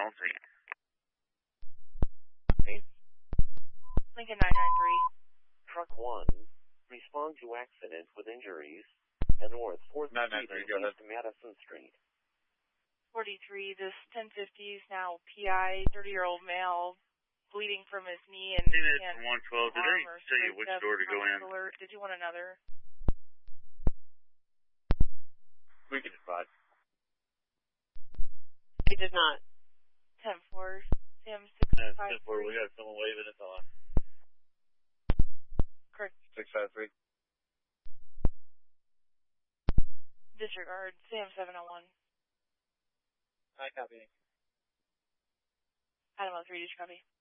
Bounty. Lincoln 993. Truck 1, respond to accident with injuries at North 4th Street and East Madison Street. 43, this 1050 is now PI, 30-year-old male, bleeding from his knee and Unit 112, did I tell you which door to go in? Alert. Did you want another? We can decide. He did not. 10-4, Sam 653. 10-4, we got someone waving us on. Correct. 653. Disregard, Sam 701. I copy. Item 03, did you copy?